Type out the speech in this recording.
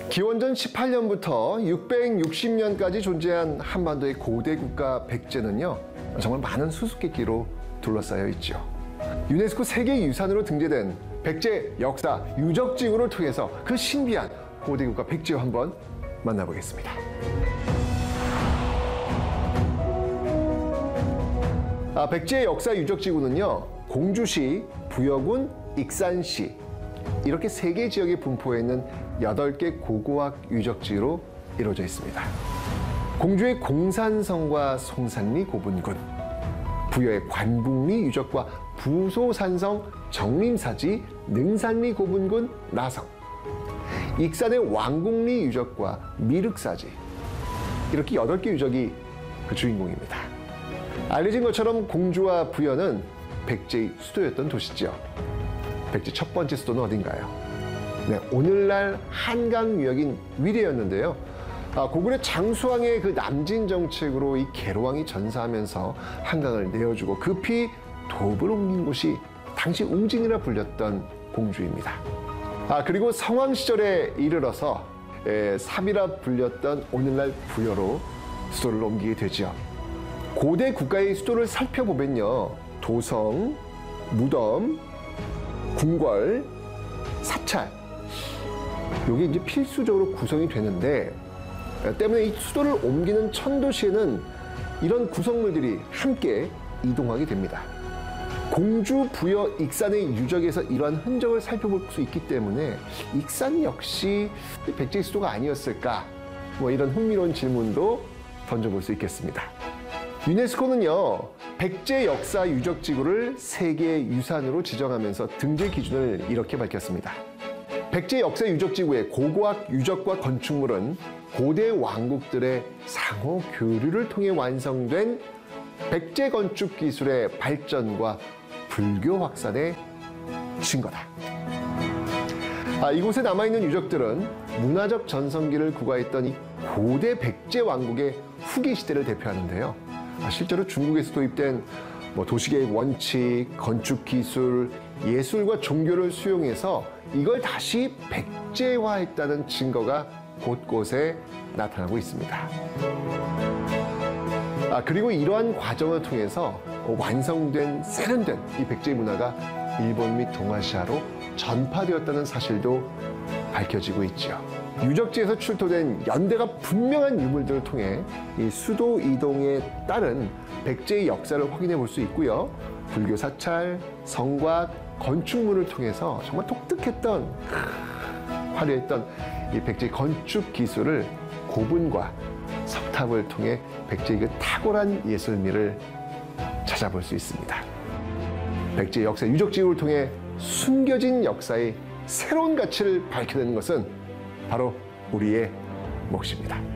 기원전 18년부터 660년까지 존재한 한반도의 고대 국가 백제는요, 정말 많은 수수께끼로 둘러싸여 있죠. 유네스코 세계유산으로 등재된 백제 역사 유적지구를 통해서 그 신비한 고대 국가 백제を한번 만나보겠습니다. 백제 역사 유적지구는요, 공주시, 부여군, 익산시 이렇게 3개 지역에 분포해 있는 8개 고고학 유적지로 이루어져 있습니다. 공주의 공산성과 송산리 고분군, 부여의 관북리 유적과 부소산성 정림사지 능산리 고분군 나성, 익산의 왕궁리 유적과 미륵사지 이렇게 8개 유적이 그 주인공입니다. 알려진 것처럼 공주와 부여는 백제의 수도였던 도시죠. 백제 첫 번째 수도는 어딘가요? 네, 오늘날 한강 유역인 위례였는데요. 고구려 장수왕의 그 남진 정책으로 이 계로왕이 전사하면서 한강을 내어주고 급히 도읍을 옮긴 곳이 당시 웅진이라 불렸던 공주입니다. 그리고 성왕 시절에 이르러서 삽이라 불렸던 오늘날 부여로 수도를 옮기게 되죠. 고대 국가의 수도를 살펴보면요, 도성, 무덤, 궁궐, 사찰 이게 이제 필수적으로 구성이 되는데, 때문에 이 수도를 옮기는 천도시에는 이런 구성물들이 함께 이동하게 됩니다. 공주, 부여, 익산의 유적에서 이러한 흔적을 살펴볼 수 있기 때문에 익산 역시 백제의 수도가 아니었을까? 이런 흥미로운 질문도 던져볼 수 있겠습니다. 유네스코는요, 백제 역사 유적지구를 세계 유산으로 지정하면서 등재 기준을 이렇게 밝혔습니다. 백제 역사 유적지구의 고고학 유적과 건축물은 고대 왕국들의 상호 교류를 통해 완성된 백제 건축 기술의 발전과 불교 확산의 증거다. 이곳에 남아있는 유적들은 문화적 전성기를 구가했던 이 고대 백제 왕국의 후기 시대를 대표하는데요. 실제로 중국에서 도입된 도시계획 원칙, 건축 기술, 예술과 종교를 수용해서 이걸 다시 백제화했다는 증거가 곳곳에 나타나고 있습니다. 그리고 이러한 과정을 통해서 완성된 세련된 이 백제 문화가 일본 및 동아시아로 전파되었다는 사실도 밝혀지고 있죠. 유적지에서 출토된 연대가 분명한 유물들을 통해 이 수도 이동에 따른 백제의 역사를 확인해 볼 수 있고요. 불교 사찰, 성곽, 건축물을 통해서 정말 독특했던, 화려했던 이 백제의 건축 기술을 고분과 석탑을 통해 백제의 그 탁월한 예술미를 찾아볼 수 있습니다. 백제 역사 유적지구를 통해 숨겨진 역사의 새로운 가치를 밝혀내는 것은 바로 우리의 몫입니다.